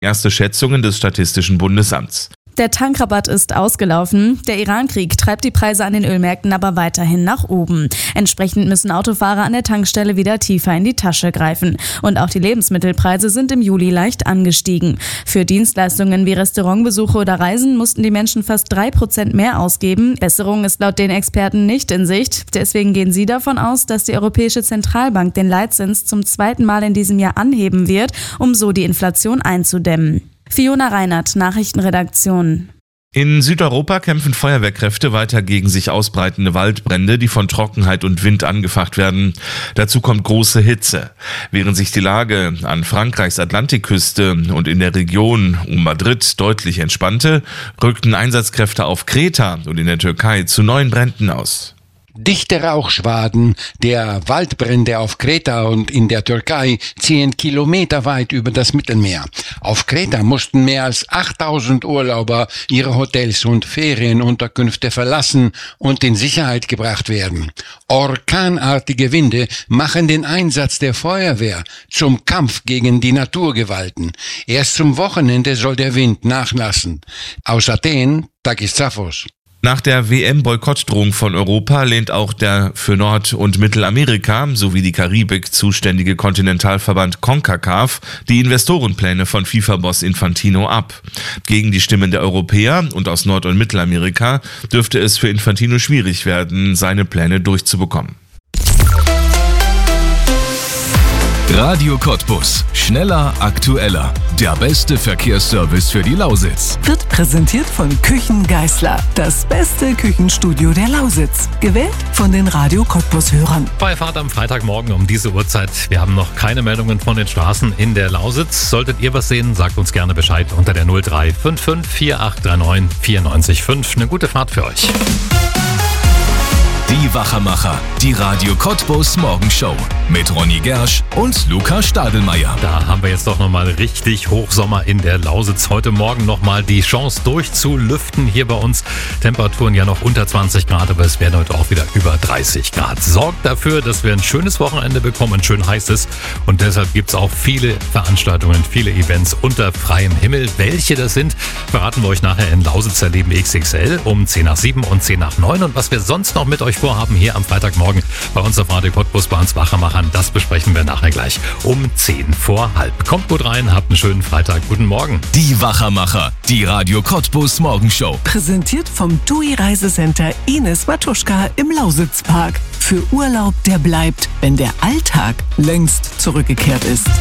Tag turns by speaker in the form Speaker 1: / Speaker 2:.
Speaker 1: Erste Schätzungen des Statistischen Bundesamts.
Speaker 2: Der Tankrabatt ist ausgelaufen. Der Iran-Krieg treibt die Preise an den Ölmärkten aber weiterhin nach oben. Entsprechend müssen Autofahrer an der Tankstelle wieder tiefer in die Tasche greifen. Und auch die Lebensmittelpreise sind im Juli leicht angestiegen. Für Dienstleistungen wie Restaurantbesuche oder Reisen mussten die Menschen fast 3% mehr ausgeben. Besserung ist laut den Experten nicht in Sicht. Deswegen gehen sie davon aus, dass die Europäische Zentralbank den Leitzins zum 2. Mal in diesem Jahr anheben wird, um so die Inflation einzudämmen. Fiona Reinert, Nachrichtenredaktion.
Speaker 1: In Südeuropa kämpfen Feuerwehrkräfte weiter gegen sich ausbreitende Waldbrände, die von Trockenheit und Wind angefacht werden. Dazu kommt große Hitze. Während sich die Lage an Frankreichs Atlantikküste und in der Region um Madrid deutlich entspannte, rückten Einsatzkräfte auf Kreta und in der Türkei zu neuen Bränden aus.
Speaker 3: Dichte Rauchschwaden der Waldbrände auf Kreta und in der Türkei ziehen kilometerweit über das Mittelmeer. Auf Kreta mussten mehr als 8000 Urlauber ihre Hotels und Ferienunterkünfte verlassen und in Sicherheit gebracht werden. Orkanartige Winde machen den Einsatz der Feuerwehr zum Kampf gegen die Naturgewalten. Erst zum Wochenende soll der Wind nachlassen. Aus Athen, Takis Zaphos.
Speaker 1: Nach der WM-Boykottdrohung von Europa lehnt auch der für Nord- und Mittelamerika sowie die Karibik zuständige Kontinentalverband CONCACAF die Investorenpläne von FIFA-Boss Infantino ab. Gegen die Stimmen der Europäer und aus Nord- und Mittelamerika dürfte es für Infantino schwierig werden, seine Pläne durchzubekommen.
Speaker 4: Radio Cottbus. Schneller, aktueller. Der beste Verkehrsservice für die Lausitz.
Speaker 5: Wird präsentiert von Küchen Geisler. Das beste Küchenstudio der Lausitz. Gewählt von den Radio Cottbus-Hörern.
Speaker 6: Bei Fahrt am Freitagmorgen um diese Uhrzeit. Wir haben noch keine Meldungen von den Straßen in der Lausitz. Solltet ihr was sehen, sagt uns gerne Bescheid unter der 0355 4839 94.5. Eine gute Fahrt für euch.
Speaker 4: Die Wachermacher, die Radio Cottbus Morgenshow mit Ronny Gersch und Luca Stadelmeier.
Speaker 6: Da haben wir jetzt doch nochmal richtig Hochsommer in der Lausitz. Heute Morgen nochmal die Chance durchzulüften hier bei uns. Temperaturen ja noch unter 20 Grad, aber es werden heute auch wieder über 30 Grad. Sorgt dafür, dass wir ein schönes Wochenende bekommen, ein schön heißes. Und deshalb gibt es auch viele Veranstaltungen, viele Events unter freiem Himmel. Welche das sind, verraten wir euch nachher in Lausitzer Leben XXL um 10 nach 7 und 10 nach 9. Und was wir sonst noch mit euch vorhaben hier am Freitagmorgen bei uns auf Radio Cottbus, bei uns Wachermachern, das besprechen wir nachher gleich um 10 vor halb. Kommt gut rein, habt einen schönen Freitag, guten Morgen.
Speaker 4: Die Wachermacher, die Radio Cottbus Morgenshow.
Speaker 5: Präsentiert vom TUI Reisecenter Ines Matuschka im Lausitzpark. Für Urlaub, der bleibt, wenn der Alltag längst zurückgekehrt ist.